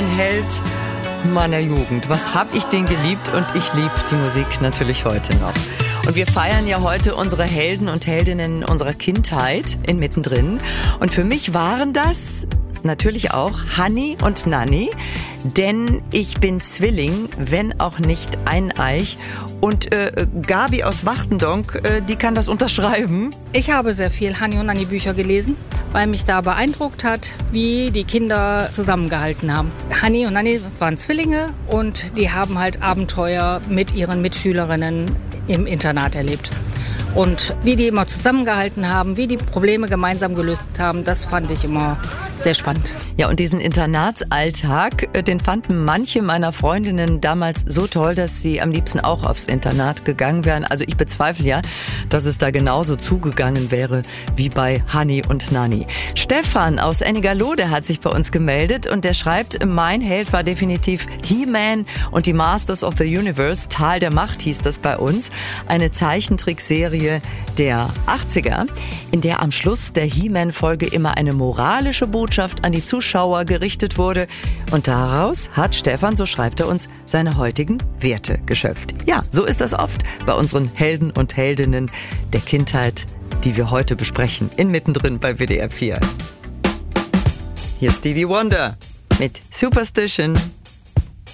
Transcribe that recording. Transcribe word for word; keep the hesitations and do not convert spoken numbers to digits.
ein Held meiner Jugend. Was hab ich den geliebt, und ich liebe die Musik natürlich heute noch. Und wir feiern ja heute unsere Helden und Heldinnen unserer Kindheit in Mittendrin. Und für mich waren das natürlich auch Hanni und Nanni, denn ich bin Zwilling, wenn auch nicht eineich. Und äh, Gabi aus Wachtendonk, äh, die kann das unterschreiben. Ich habe sehr viel Hanni und Nanni Bücher gelesen, weil mich da beeindruckt hat, wie die Kinder zusammengehalten haben. Hanni und Nanni waren Zwillinge und die haben halt Abenteuer mit ihren Mitschülerinnen im Internat erlebt. Und wie die immer zusammengehalten haben, wie die Probleme gemeinsam gelöst haben, das fand ich immer sehr spannend. Ja, und diesen Internatsalltag, den fanden manche meiner Freundinnen damals so toll, dass sie am liebsten auch aufs Internat gegangen wären. Also ich bezweifle ja, dass es da genauso zugegangen wäre wie bei Hanni und Nanni. Stefan aus Ennigerlohde hat sich bei uns gemeldet und der schreibt, mein Held war definitiv He-Man und die Masters of the Universe. Tal der Macht hieß das bei uns. Eine Zeichentrickserie der achtziger, in der am Schluss der He-Man-Folge immer eine moralische Botschaft an die Zuschauer gerichtet wurde. Und daraus hat Stefan, so schreibt er uns, seine heutigen Werte geschöpft. Ja, so ist das oft bei unseren Helden und Heldinnen der Kindheit, die wir heute besprechen, in Mittendrin bei W D R vier. Hier ist Stevie Wonder mit Superstition.